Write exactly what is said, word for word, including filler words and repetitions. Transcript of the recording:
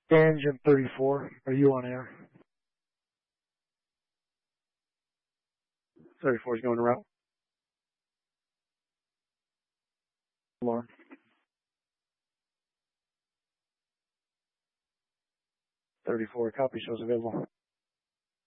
Engine thirty-four, are you on air? thirty-four is going around. Alarm. thirty-four, copy, shows available.